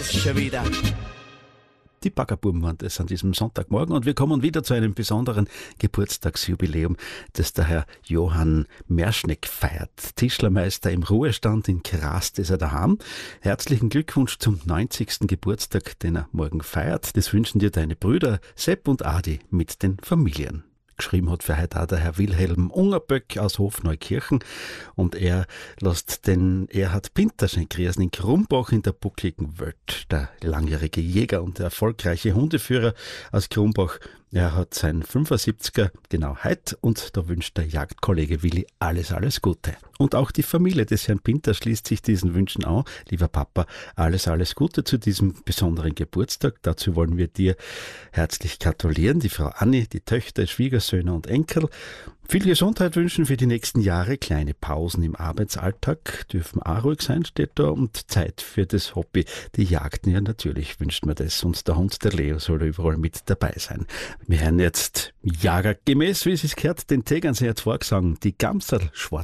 Schon wieder. Die Baggerbuben waren das an diesem Sonntagmorgen und wir kommen wieder zu einem besonderen Geburtstagsjubiläum, das der Herr Johann Merschneck feiert. Tischlermeister im Ruhestand in Krast ist er daheim. Herzlichen Glückwunsch zum 90. Geburtstag, den er morgen feiert. Das wünschen dir deine Brüder Sepp und Adi mit den Familien. Geschrieben hat für heute auch der Herr Wilhelm Ungerböck aus Hofneukirchen und er lässt den Erhard Pinterschen grüßen in Krumbach in der buckligen Welt. Der langjährige Jäger und erfolgreiche Hundeführer aus Krumbach. Er hat sein 75er genau heute und da wünscht der Jagdkollege Willi alles Gute. Und auch die Familie des Herrn Pinter schließt sich diesen Wünschen an. Lieber Papa, alles Gute zu diesem besonderen Geburtstag. Dazu wollen wir dir herzlich gratulieren. Die Frau Anni, die Töchter, Schwiegersöhne und Enkel. Viel Gesundheit wünschen für die nächsten Jahre. Kleine Pausen im Arbeitsalltag dürfen auch ruhig sein, steht da. Und Zeit für das Hobby. Die Jagden, ja natürlich wünscht man das. Und der Hund, der Leo, soll überall mit dabei sein. Wir hören jetzt jagergemäß, wie es gehört, den Tegernseher vorgesungen, die Gamserl schwarz.